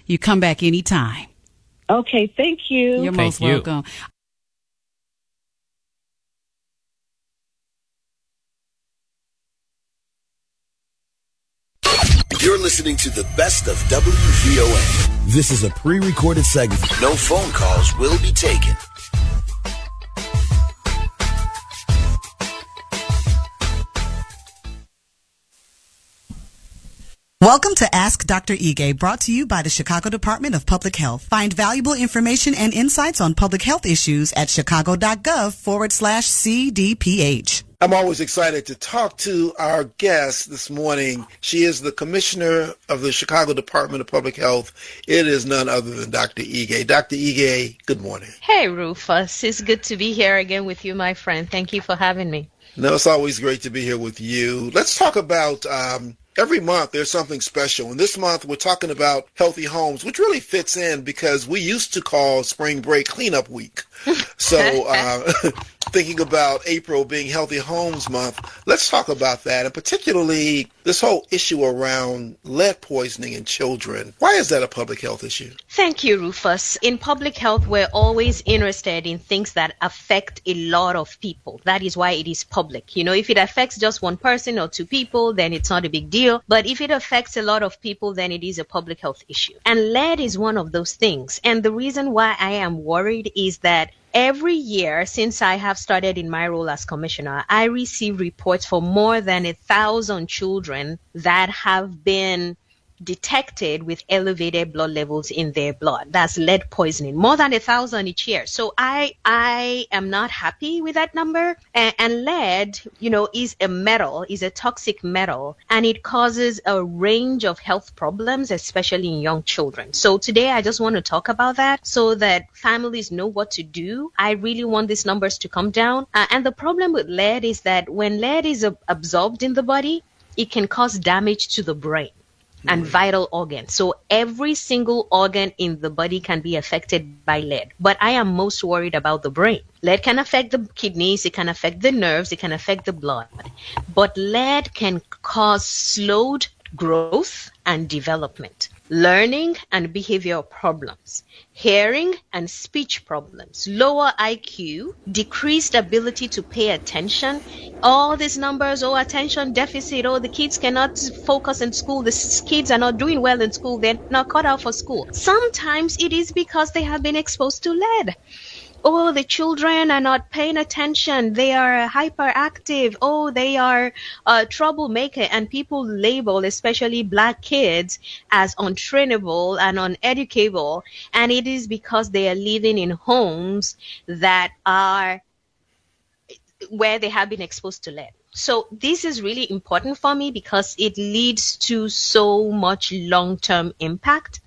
You come back anytime. Okay, thank you. You're most welcome. You're listening to the best of WVOA. This is a pre-recorded segment. No phone calls will be taken. Welcome to Ask Dr. Ige, brought to you by the Chicago Department of Public Health. Find valuable information and insights on public health issues at chicago.gov/CDPH. I'm always excited to talk to our guest this morning. She is the Commissioner of the Chicago Department of Public Health. It is none other than Dr. Ige. Dr. Ige, good morning. Hey, Rufus. It's good to be here again with you, my friend. Thank you for having me. No, it's always great to be here with you. Let's talk about every month there's something special. And this month we're talking about healthy homes, which really fits in because we used to call spring break cleanup week. So thinking about April being Healthy Homes Month, let's talk about that, and particularly this whole issue around lead poisoning in children. Why is that a public health issue? Thank you, Rufus. In public health, we're always interested in things that affect a lot of people. That is why it is public. You know, if it affects just one person or two people, then it's not a big deal. But if it affects a lot of people, then it is a public health issue. And lead is one of those things. And the reason why I am worried is that every year since I have started in my role as commissioner, I receive reports for more than 1,000 children that have been detected with elevated blood levels in their blood. That's lead poisoning, more than 1,000 each year. So I am not happy with that number. And lead, you know, is a metal, is a toxic metal, and it causes a range of health problems, especially in young children. So today I just want to talk about that so that families know what to do. I really want these numbers to come down. And the problem with lead is that when lead is absorbed in the body, it can cause damage to the brain and vital organs. So every single organ in the body can be affected by lead. But I am most worried about the brain. Lead can affect the kidneys, it can affect the nerves, it can affect the blood. But lead can cause slowed growth and development, learning and behavioral problems, hearing and speech problems, lower IQ, decreased ability to pay attention. All these numbers, attention deficit, the kids cannot focus in school, the kids are not doing well in school, they're not cut out for school. Sometimes it is because they have been exposed to lead. The children are not paying attention. They are hyperactive. They are a troublemaker. And people label, especially black kids, as untrainable and uneducable. And it is because they are living in homes that are where they have been exposed to lead. So this is really important for me because it leads to so much long-term impact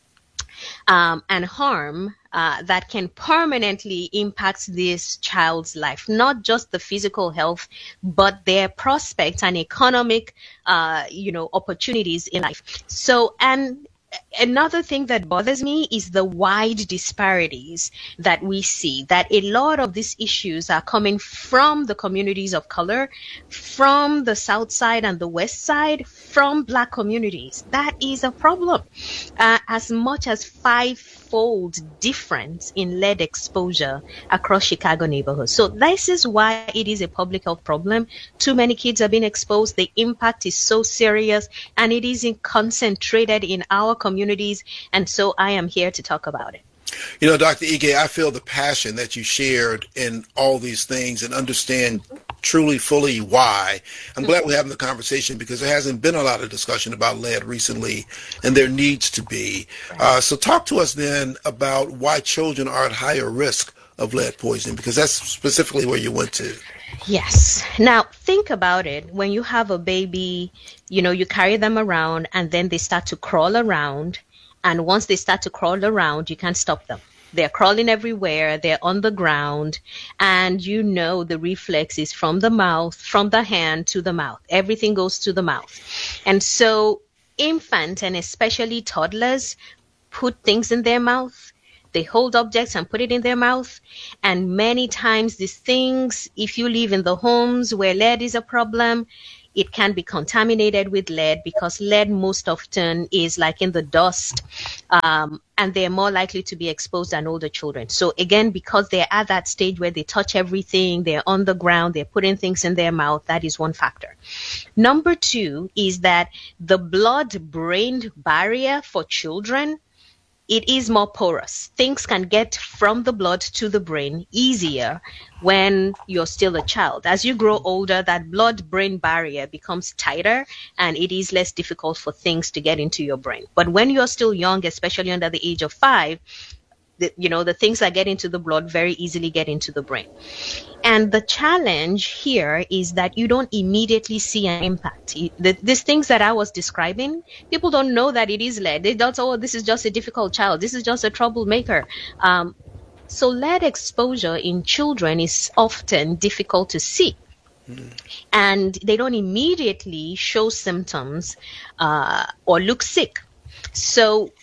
and harm that can permanently impact this child's life, not just the physical health, but their prospects and economic, opportunities in life. So, and another thing that bothers me is the wide disparities that we see, that a lot of these issues are coming from the communities of color, from the South Side and the West Side, from Black communities. That is a problem. As much as 5-fold difference in lead exposure across Chicago neighborhoods. So this is why it is a public health problem. Too many kids have been exposed. The impact is so serious, and it is concentrated in our communities. And so I am here to talk about it. You know, Dr. Ige, I feel the passion that you shared in all these things and understand truly, fully why. I'm glad we're having the conversation because there hasn't been a lot of discussion about lead recently, and there needs to be. So talk to us then about why children are at higher risk of lead poisoning, because that's specifically where you went to. Yes. Now, think about it. When you have a baby, you carry them around and then they start to crawl around. And once they start to crawl around, you can't stop them. They're crawling everywhere. They're on the ground. And the reflex is from the mouth, from the hand to the mouth. Everything goes to the mouth. And so infants and especially toddlers put things in their mouth. They hold objects and put it in their mouth. And many times these things, if you live in the homes where lead is a problem, it can be contaminated with lead, because lead most often is like in the dust, and they're more likely to be exposed than older children. So again, because they're at that stage where they touch everything, they're on the ground, they're putting things in their mouth, that is one factor. Number two is that the blood-brain barrier for children, it is more porous. Things can get from the blood to the brain easier when you're still a child. As you grow older, that blood-brain barrier becomes tighter, and it is less difficult for things to get into your brain. But when you're still young, especially under the age of 5, the things that get into the blood very easily get into the brain. And the challenge here is that you don't immediately see an impact. These things that I was describing, people don't know that it is lead. They don't say, oh, this is just a difficult child. This is just a troublemaker. So lead exposure in children is often difficult to see. And they don't immediately show symptoms or look sick. So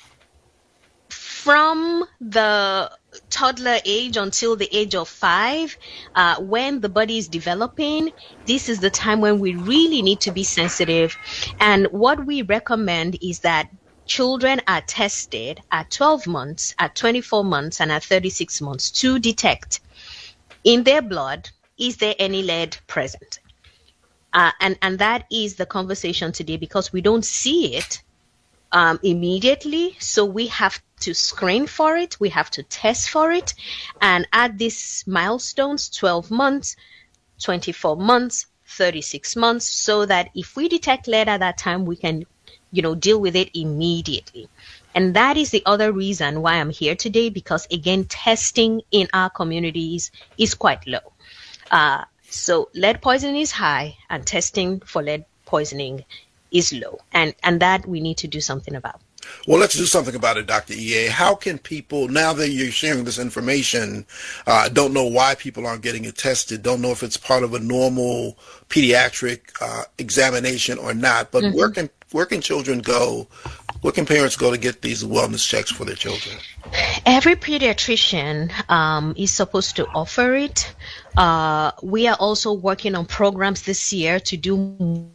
from the toddler age until the age of 5, when the body is developing, this is the time when we really need to be sensitive. And what we recommend is that children are tested at 12 months, at 24 months, and at 36 months to detect in their blood, is there any lead present? And that is the conversation today, because we don't see it immediately. So we have to screen for it. We have to test for it. And at these milestones, 12 months, 24 months, 36 months, so that if we detect lead at that time, we can, deal with it immediately. And that is the other reason why I'm here today, because again, testing in our communities is quite low. So lead poisoning is high, and testing for lead poisoning is low. And that we need to do something about. Well, let's do something about it, Dr. EA. How can people, now that you're sharing this information, don't know why people aren't getting it tested, don't know if it's part of a normal pediatric examination or not, but where can children go? Where can parents go to get these wellness checks for their children? Every pediatrician is supposed to offer it. We are also working on programs this year to do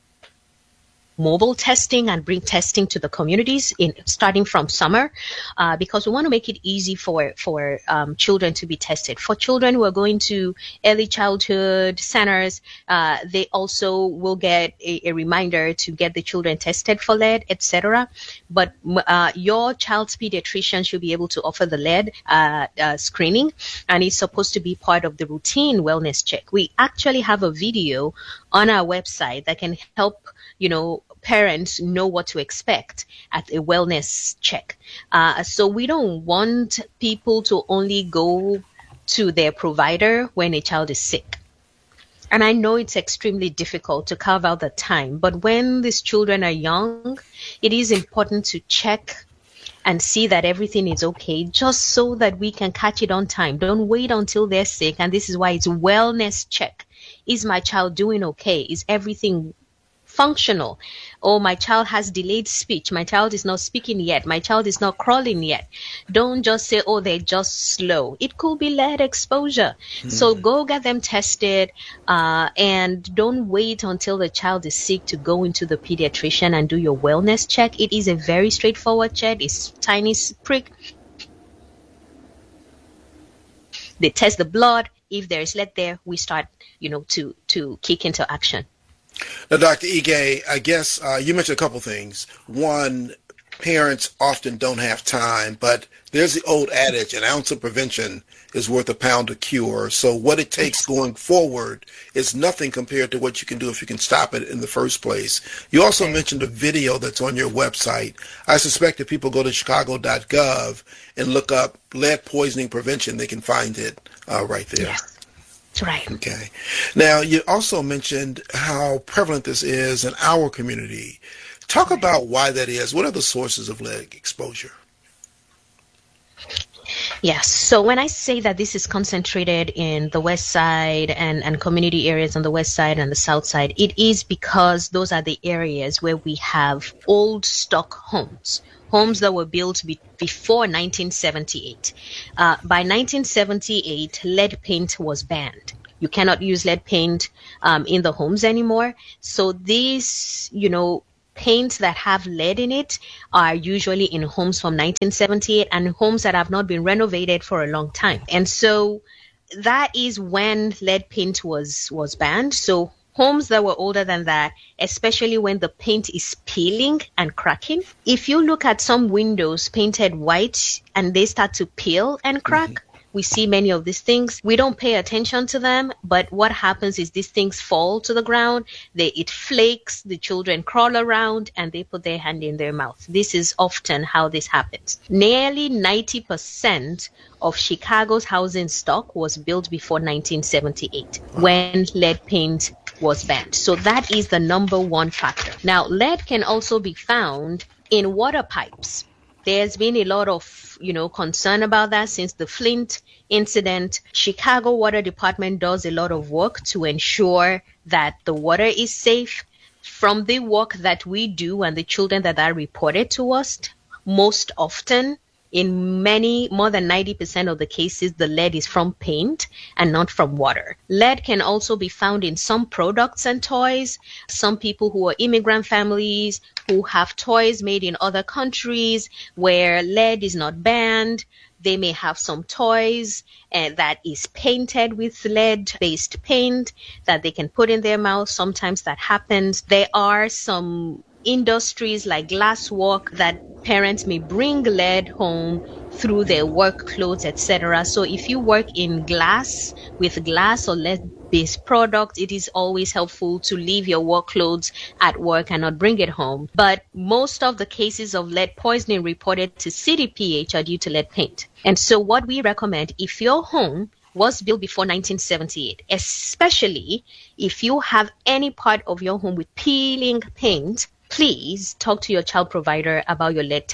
mobile testing and bring testing to the communities starting from summer, because we want to make it easy for children to be tested. For children who are going to early childhood centers, they also will get a reminder to get the children tested for lead, etc. But your child's pediatrician should be able to offer the lead screening, and it's supposed to be part of the routine wellness check. We actually have a video on our website that can help parents know what to expect at a wellness check. So we don't want people to only go to their provider when a child is sick. And I know it's extremely difficult to carve out the time, but when these children are young, it is important to check and see that everything is okay, just so that we can catch it on time. Don't wait until they're sick. And this is why it's wellness check. Is my child doing okay? Is everything functional? Oh, my child has delayed speech. My child is not speaking yet. My child is not crawling yet. Don't just say, oh, they're just slow. It could be lead exposure. So go get them tested, and don't wait until the child is sick to go into the pediatrician and do your wellness check. It is a very straightforward check. It's tiny prick. They test the blood. If there is lead there, we start, to kick into action. Now, Dr. Ige, I guess you mentioned a couple things. One, parents often don't have time, but there's the old adage, an ounce of prevention is worth a pound of cure. So what it takes going forward is nothing compared to what you can do if you can stop it in the first place. You also mentioned a video that's on your website. I suspect if people go to chicago.gov and look up lead poisoning prevention, they can find it right there. Yes. Right. Okay. Now, you also mentioned how prevalent this is in our community. Talk about why that is. What are the sources of lead exposure? Yes. So when I say that this is concentrated in the west side and community areas on the west side and the south side, it is because those are the areas where we have old stock homes that were built before 1978. By 1978, lead paint was banned. You cannot use lead paint in the homes anymore. So these, paints that have lead in it are usually in homes from 1978 and homes that have not been renovated for a long time. And so that is when lead paint was banned. So homes that were older than that, especially when the paint is peeling and cracking. If you look at some windows painted white and they start to peel and crack, we see many of these things. We don't pay attention to them, but what happens is these things fall to the ground, it flakes, the children crawl around, and they put their hand in their mouth. This is often how this happens. Nearly 90% of Chicago's housing stock was built before 1978 when lead paint was banned. So that is the number one factor. Now, lead can also be found in water pipes. There's been a lot of, concern about that since the Flint incident. Chicago Water Department does a lot of work to ensure that the water is safe. From the work that we do and the children that are reported to us, most often, in more than 90% of the cases, the lead is from paint and not from water. Lead can also be found in some products and toys. Some people who are immigrant families who have toys made in other countries where lead is not banned, they may have some toys that is painted with lead-based paint that they can put in their mouth. Sometimes that happens. There are some industries like glasswork that parents may bring lead home through their work clothes, etc. So if you work in glass with glass or lead-based products, it is always helpful to leave your work clothes at work and not bring it home. But most of the cases of lead poisoning reported to CDPH are due to lead paint. And so what we recommend, if your home was built before 1978, especially if you have any part of your home with peeling paint, please talk to your child provider about your lead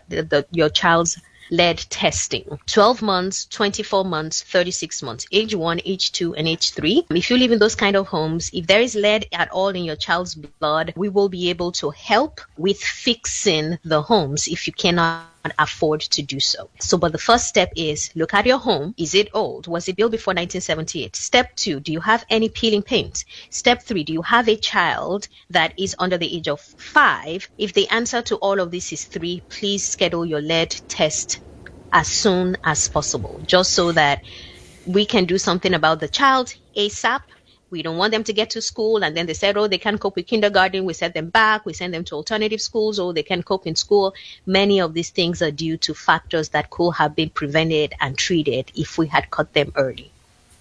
your child's lead testing. 12 months, 24 months, 36 months, age 1, age 2, and age 3. If you live in those kind of homes, if there is lead at all in your child's blood, we will be able to help with fixing the homes if you cannot afford to do so. But the first step is look at your home. Is it old? Was it built before 1978? Step 2, do you have any peeling paint? Step 3, do you have a child that is under the age of 5? If the answer to all of this is 3, please schedule your lead test as soon as possible, just so that we can do something about the child ASAP. We don't want them to get to school and then they said, they can't cope with kindergarten. We send them back. We send them to alternative schools, or they can cope in school. Many of these things are due to factors that could have been prevented and treated if we had caught them early.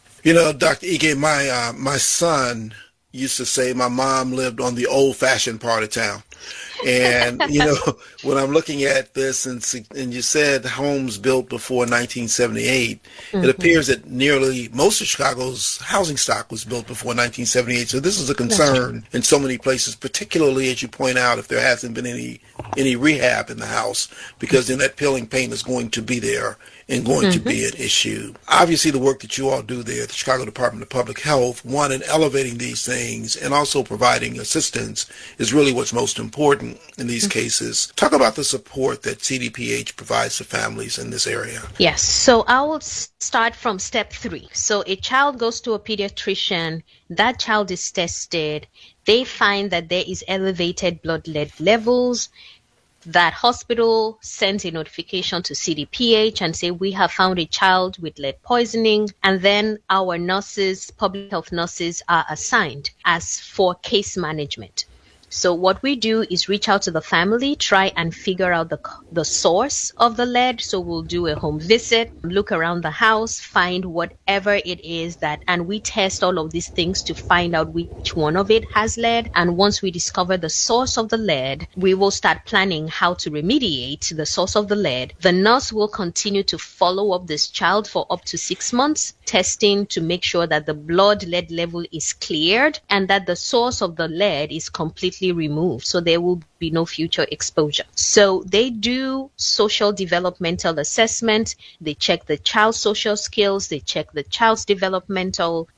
Dr. Ige, my son used to say my mom lived on the old-fashioned part of town. And, when I'm looking at this and you said homes built before 1978, it appears that nearly most of Chicago's housing stock was built before 1978. So this is a concern in so many places, particularly, as you point out, if there hasn't been any rehab in the house, because then that peeling paint is going to be there and going to be an issue. Obviously, the work that you all do there at the Chicago Department of Public Health, one, in elevating these things and also providing assistance is really what's most important in these cases. Talk about the support that CDPH provides to families in this area. Yes. So I will start from step 3. So a child goes to a pediatrician, that child is tested, they find that there is elevated blood lead levels. That hospital sends a notification to CDPH and say, we have found a child with lead poisoning. And then our nurses, public health nurses, are assigned as for case management. So what we do is reach out to the family, try and figure out the source of the lead. So we'll do a home visit, look around the house, find whatever it is and we test all of these things to find out which one of it has lead. And once we discover the source of the lead, we will start planning how to remediate the source of the lead. The nurse will continue to follow up this child for up to 6 months, testing to make sure that the blood lead level is cleared and that the source of the lead is completely removed, so there will be no future exposure. So they do social developmental assessment, they check the child's social skills, they check the child's developmental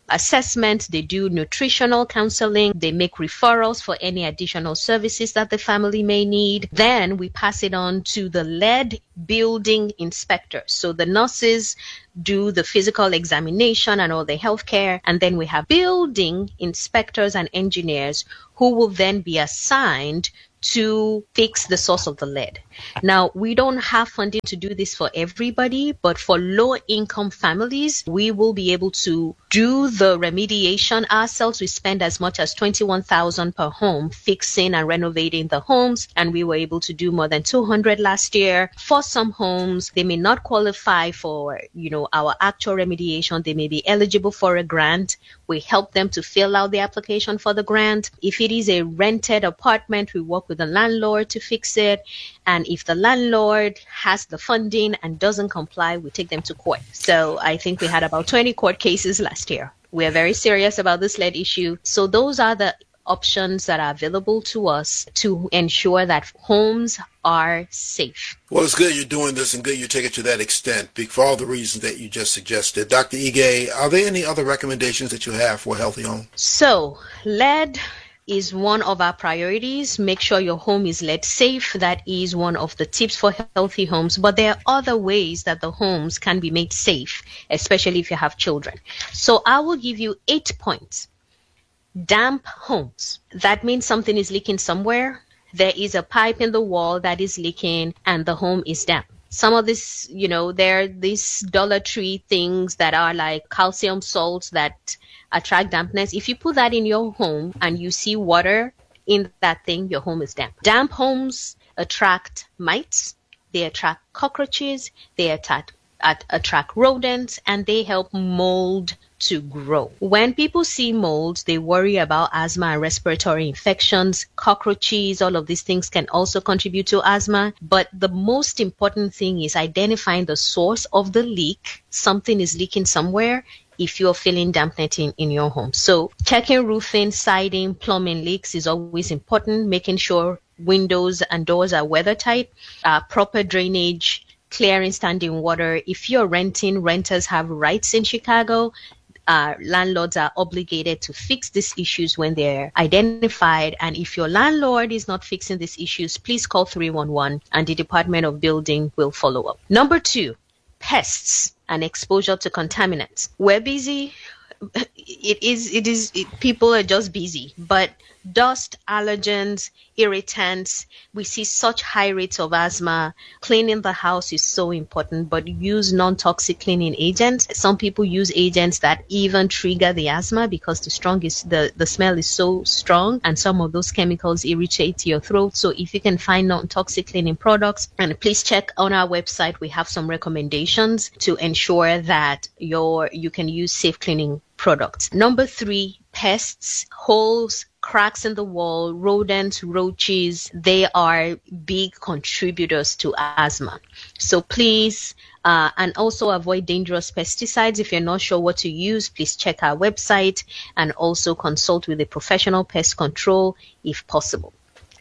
assessments, they do nutritional counseling, they make referrals for any additional services that the family may need. Then we pass it on to the lead building inspectors. So the nurses do the physical examination and all the healthcare, and then we have building inspectors and engineers who will then be assigned to fix the source of the lead. Now, we don't have funding to do this for everybody, but for low-income families, we will be able to do the remediation ourselves. We spend as much as $21,000 per home fixing and renovating the homes, and we were able to do more than 200 last year. For some homes, they may not qualify for, our actual remediation. They may be eligible for a grant. We help them to fill out the application for the grant. If it is a rented apartment, we work with the landlord to fix it. And if the landlord has the funding and doesn't comply, we take them to court. So I think we had about 20 court cases last year. We are very serious about this lead issue. So those are the options that are available to us to ensure that homes are safe. Well, it's good you're doing this and good you take it to that extent for all the reasons that you just suggested. Dr. Ige, are there any other recommendations that you have for a healthy home? So lead is one of our priorities. Make sure your home is lead safe. That is one of the tips for healthy homes. But there are other ways that the homes can be made safe, especially if you have children. So I will give you 8 points. Damp homes. That means something is leaking somewhere. There is a pipe in the wall that is leaking and the home is damp. Some of this, there are these Dollar Tree things that are like calcium salts that attract dampness. If you put that in your home and you see water in that thing, your home is damp. Damp homes attract mites, they attract cockroaches, they attract rodents, and they help mold to grow. When people see mold, they worry about asthma and respiratory infections. Cockroaches, all of these things can also contribute to asthma. But the most important thing is identifying the source of the leak. Something is leaking somewhere if you're feeling dampness in your home. So checking roofing, siding, plumbing leaks is always important. Making sure windows and doors are weather tight, proper drainage, clearing standing water. If you're renting, renters have rights in Chicago. Landlords are obligated to fix these issues when they're identified. And if your landlord is not fixing these issues, please call 311 and the Department of Building will follow up. Number 2, pests and exposure to contaminants. We're busy. People are just busy, but dust, allergens, irritants, we see such high rates of asthma. Cleaning the house is so important, but use non-toxic cleaning agents. Some people use agents that even trigger the asthma because the smell is so strong, and some of those chemicals irritate your throat. So if you can find non-toxic cleaning products, and please check on our website, we have some recommendations to ensure that you can use safe cleaning products. Number 3, pests, holes, cracks in the wall, rodents, roaches, they are big contributors to asthma. So please, and also avoid dangerous pesticides. If you're not sure what to use, please check our website and also consult with a professional pest control if possible.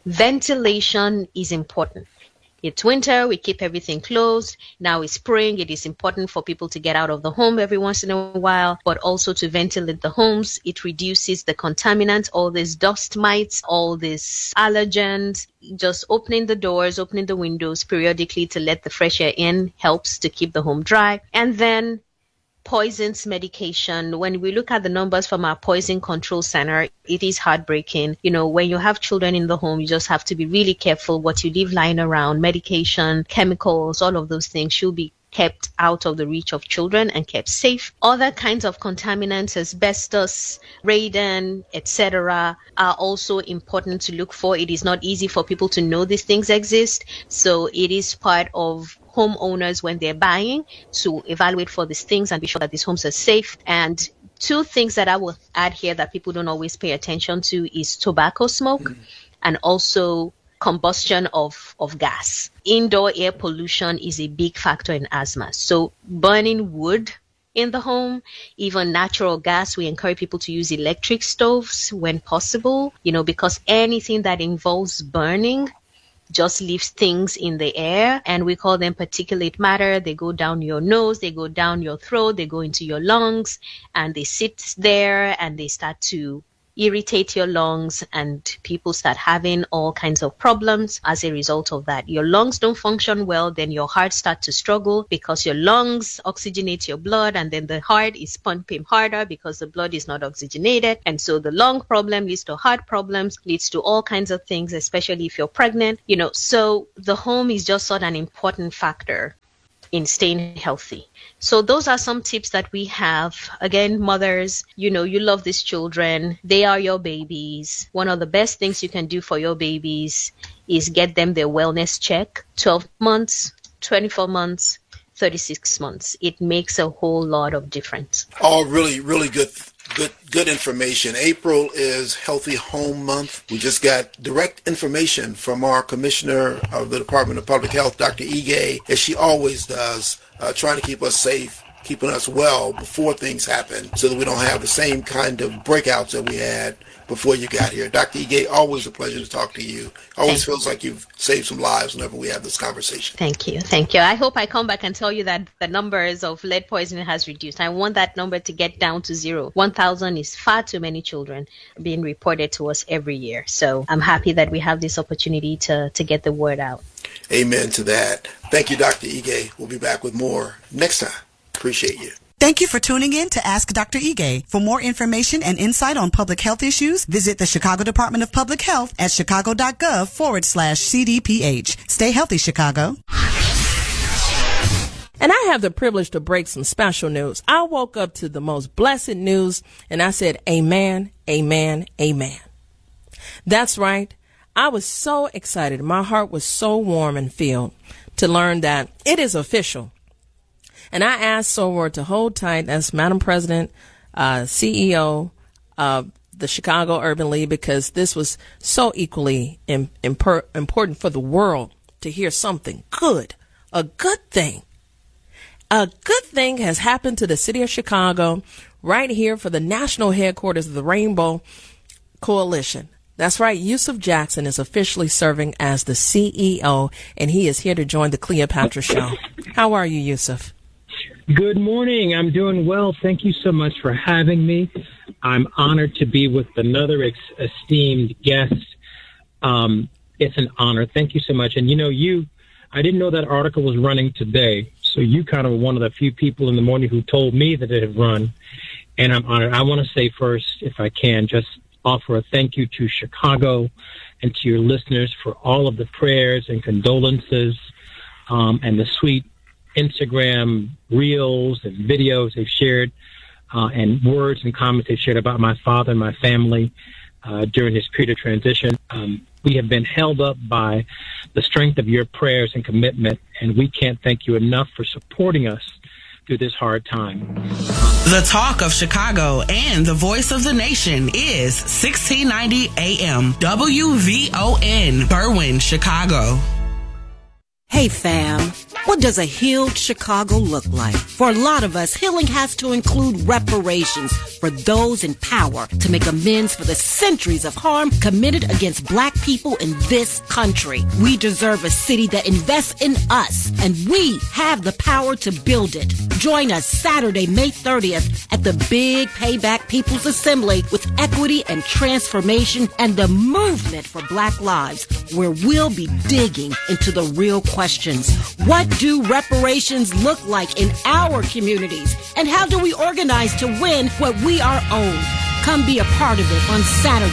Ventilation is important. It's winter, we keep everything closed. Now it's spring, it is important for people to get out of the home every once in a while, but also to ventilate the homes. It reduces the contaminants, all these dust mites, all these allergens. Just opening the doors, opening the windows periodically to let the fresh air in helps to keep the home dry. And then poisons medication. When we look at the numbers from our poison control center, it is heartbreaking. When you have children in the home, you just have to be really careful what you leave lying around. Medication, chemicals, all of those things should be kept out of the reach of children and kept safe. Other kinds of contaminants, asbestos, radon, etc., are also important to look for. It is not easy for people to know these things exist, so it is part of homeowners when they're buying to evaluate for these things and be sure that these homes are safe. And 2 things that I will add here that people don't always pay attention to is tobacco smoke and also combustion of gas. Indoor air pollution is a big factor in asthma. So burning wood in the home, even natural gas, we encourage people to use electric stoves when possible, because anything that involves burning just leaves things in the air, and we call them particulate matter. They go down your nose, they go down your throat, they go into your lungs, and they sit there and they start to irritate your lungs, and people start having all kinds of problems as a result of that. Your lungs don't function well, then your heart starts to struggle because your lungs oxygenate your blood, and then the heart is pumping harder because the blood is not oxygenated. And so the lung problem leads to heart problems, leads to all kinds of things, especially if you're pregnant. So the home is just such an important factor in staying healthy. So those are some tips that we have. Again, mothers, you love these children. They are your babies. One of the best things you can do for your babies is get them their wellness check. 12 months, 24 months, 36 months. It makes a whole lot of difference. All really, really good information. April is Healthy Home Month. We just got direct information from our Commissioner of the Department of Public Health, Dr. Ige, as she always does, trying to keep us safe, keeping us well before things happen so that we don't have the same kind of breakouts that we had before you got here. Dr. Ige, always a pleasure to talk to you. Always feels like you've saved some lives whenever we have this conversation. Thank you. I hope I come back and tell you that the numbers of lead poisoning has reduced. I want that number to get down to 0. 1,000 is far too many children being reported to us every year. So I'm happy that we have this opportunity to get the word out. Amen to that. Thank you, Dr. Ige. We'll be back with more next time. Appreciate you. Thank you for tuning in to Ask Dr. Ige. For more information and insight on public health issues, visit the Chicago Department of Public Health at chicago.gov/CDPH. Stay healthy, Chicago. And I have the privilege to break some special news. I woke up to the most blessed news, and I said, amen, amen, amen. That's right. I was so excited. My heart was so warm and filled to learn that it is official. And I asked Soror to hold tight. That's Madam President, CEO of the Chicago Urban League, because this was so equally important for the world to hear something good, a good thing. A good thing has happened to the city of Chicago right here for the national headquarters of the Rainbow Coalition. That's right. Yusuf Jackson is officially serving as the CEO, and he is here to join the Cleopatra Show. How are you, Yusuf? Good morning. I'm doing well. Thank you so much for having me. I'm honored to be with another esteemed guest. It's an honor. Thank you so much. And I didn't know that article was running today. So you kind of were one of the few people in the morning who told me that it had run. And I'm honored. I want to say first, if I can, just offer a thank you to Chicago and to your listeners for all of the prayers and condolences and the sweet Instagram reels and videos they've shared and words and comments they've shared about my father and my family during his period of transition. We have been held up by the strength of your prayers and commitment, and we can't thank you enough for supporting us through this hard time. The talk of Chicago and the voice of the nation is 1690 AM WVON, Berwyn, Chicago. Hey fam, what does a healed Chicago look like? For a lot of us, healing has to include reparations for those in power to make amends for the centuries of harm committed against black people in this country. We deserve a city that invests in us, and we have the power to build it. Join us Saturday, May 30th at the Big Payback People's Assembly with equity and transformation and the movement for Black lives, where we'll be digging into the real questions. What do reparations look like in our communities? And how do we organize to win what we are owed? Come be a part of it on Saturday.